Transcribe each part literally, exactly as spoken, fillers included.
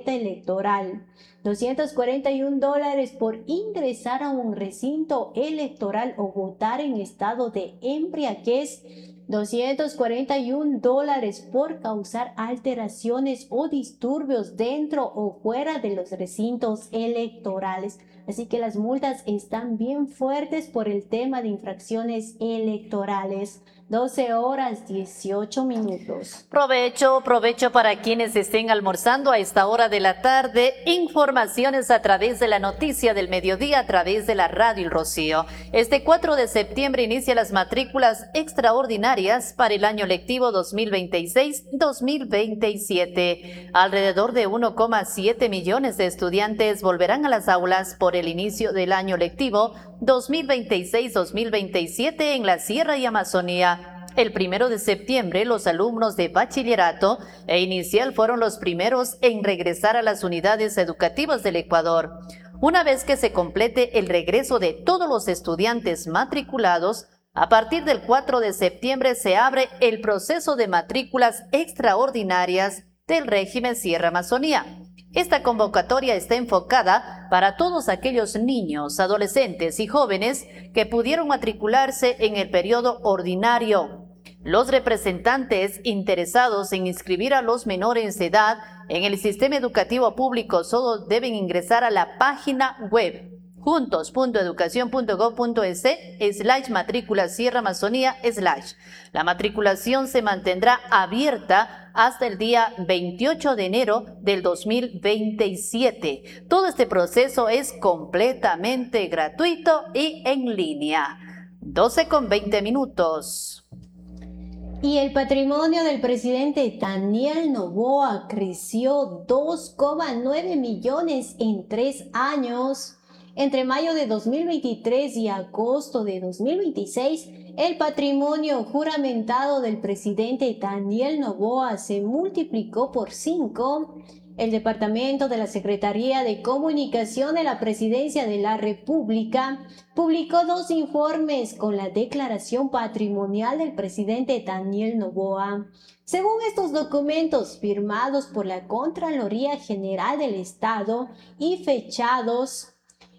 boleta electoral. doscientos cuarenta y un dólares por ingresar a un recinto electoral o votar en estado de embriaguez. doscientos cuarenta y un dólares por causar alteraciones o disturbios dentro o fuera de los recintos electorales. Así que las multas están bien fuertes por el tema de infracciones electorales. doce horas dieciocho minutos. Provecho, provecho para quienes estén almorzando a esta hora de la tarde. Informaciones a través de la noticia del mediodía, a través de la radio El Rocío. Este cuatro de septiembre inicia las matrículas extraordinarias para el año lectivo dos mil veintiséis dos mil veintisiete. Alrededor de uno coma siete millones de estudiantes volverán a las aulas por el inicio del año lectivo dos mil veintiséis dos mil veintisiete en la Sierra y Amazonía. El primero de septiembre, los alumnos de bachillerato e inicial fueron los primeros en regresar a las unidades educativas del Ecuador. Una vez que se complete el regreso de todos los estudiantes matriculados, a partir del cuatro de septiembre se abre el proceso de matrículas extraordinarias del régimen Sierra Amazonía. Esta convocatoria está enfocada para todos aquellos niños, adolescentes y jóvenes que pudieron matricularse en el periodo ordinario. Los representantes interesados en inscribir a los menores de edad en el sistema educativo público solo deben ingresar a la página web juntos punto educación punto gob punto es slash matrícula Sierra Amazonía slash. La matriculación se mantendrá abierta hasta el día veintiocho de enero del dos mil veintisiete. Todo este proceso es completamente gratuito y en línea. doce con veinte minutos. Y el patrimonio del presidente Daniel Noboa creció dos coma nueve millones en tres años. Entre mayo de dos mil veintitrés y agosto de dos mil veintiséis, el patrimonio juramentado del presidente Daniel Noboa se multiplicó por cinco. El Departamento de la Secretaría de Comunicación de la Presidencia de la República publicó dos informes con la declaración patrimonial del presidente Daniel Noboa. Según estos documentos firmados por la Contraloría General del Estado y fechados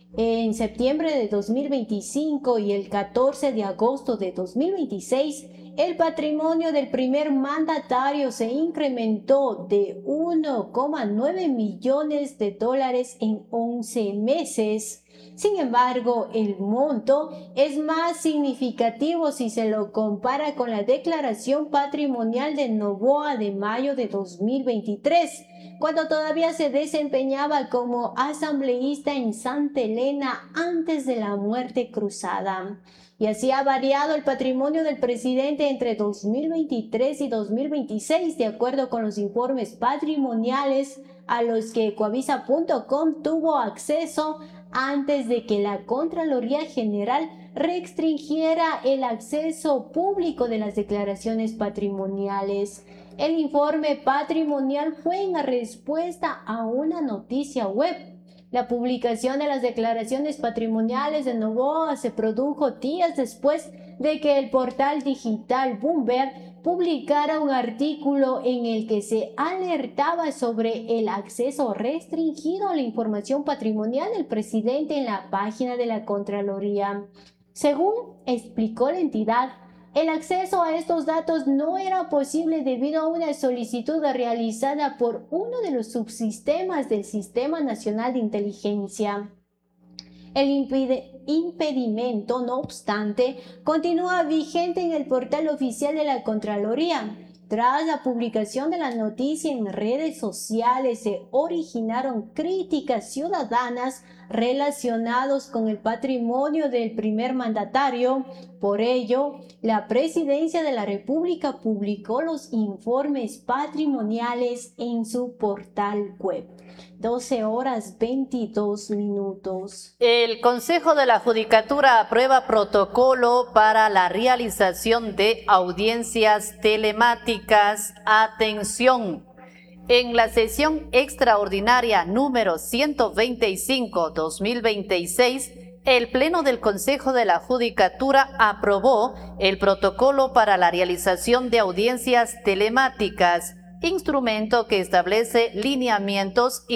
en septiembre de dos mil veinticinco y el catorce de agosto de dos mil veintiséis, el patrimonio del primer mandatario se incrementó de uno coma nueve millones de dólares en once meses. Sin embargo, el monto es más significativo si se lo compara con la declaración patrimonial de Noboa de mayo de dos mil veintitrés, cuando todavía se desempeñaba como asambleísta en Santa Elena antes de la muerte cruzada. Y así ha variado el patrimonio del presidente entre dos mil veintitrés y dos mil veintiséis, de acuerdo con los informes patrimoniales a los que Ecoavisa punto com tuvo acceso antes de que la Contraloría General restringiera el acceso público de las declaraciones patrimoniales. El informe patrimonial fue en respuesta a una noticia web. La publicación de las declaraciones patrimoniales de Noboa se produjo días después de que el portal digital Bloomberg publicara un artículo en el que se alertaba sobre el acceso restringido a la información patrimonial del presidente en la página de la Contraloría. Según explicó la entidad, el acceso a estos datos no era posible debido a una solicitud realizada por uno de los subsistemas del Sistema Nacional de Inteligencia. El impedimento, no obstante, continúa vigente en el portal oficial de la Contraloría. Tras la publicación de la noticia en redes sociales, se originaron críticas ciudadanas relacionadas con el patrimonio del primer mandatario. Por ello, la Presidencia de la República publicó los informes patrimoniales en su portal web. doce horas veintidós minutos. El Consejo de la Judicatura aprueba protocolo para la realización de audiencias telemáticas. Atención. En la sesión extraordinaria número ciento veinticinco barra dos mil veintiséis, el Pleno del Consejo de la Judicatura aprobó el protocolo para la realización de audiencias telemáticas, instrumento que establece lineamientos y